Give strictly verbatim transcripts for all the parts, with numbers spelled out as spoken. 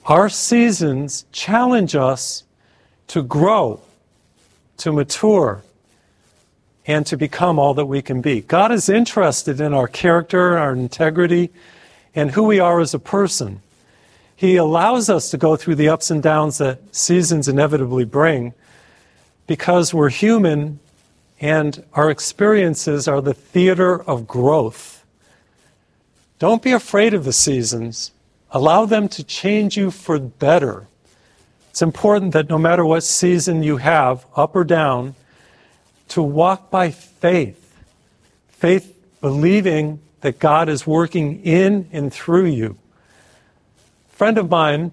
Our seasons challenge us to grow, to mature, and to become all that we can be. God is interested in our character, our integrity, and who we are as a person. He allows us to go through the ups and downs that seasons inevitably bring because we're human and our experiences are the theater of growth. Don't be afraid of the seasons. Allow them to change you for better. It's important that no matter what season you have, up or down, to walk by faith. Faith believing that God is working in and through you. A friend of mine,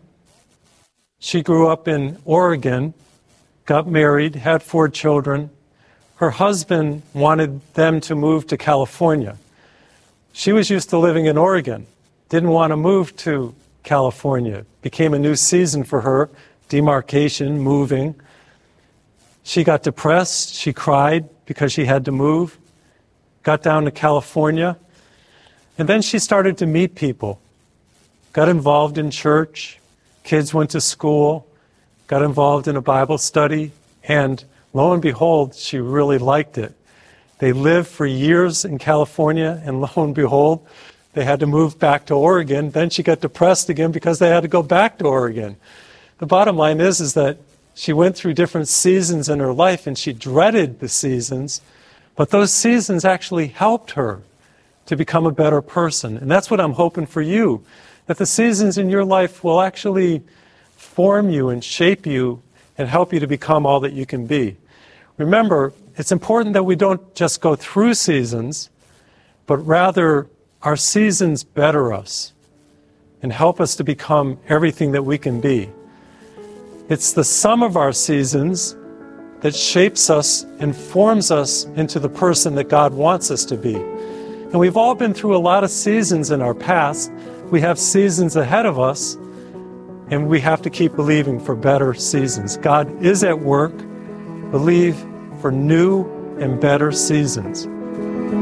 she grew up in Oregon, got married, had four children. Her husband wanted them to move to California. She was used to living in Oregon, didn't want to move to California. It became a new season for her, demarcation, moving. She got depressed, she cried because she had to move, got down to California, and then she started to meet people, got involved in church, kids went to school, got involved in a Bible study, and lo and behold, she really liked it. They lived for years in California, and lo and behold, they had to move back to Oregon. Then she got depressed again because they had to go back to Oregon. The bottom line is, is that she went through different seasons in her life, and she dreaded the seasons, but those seasons actually helped her to become a better person. And that's what I'm hoping for you, that the seasons in your life will actually form you and shape you and help you to become all that you can be. Remember, it's important that we don't just go through seasons, but rather our seasons better us and help us to become everything that we can be. It's the sum of our seasons that shapes us and forms us into the person that God wants us to be. And we've all been through a lot of seasons in our past. We have seasons ahead of us, and we have to keep believing for better seasons. God is at work. Believe for new and better seasons.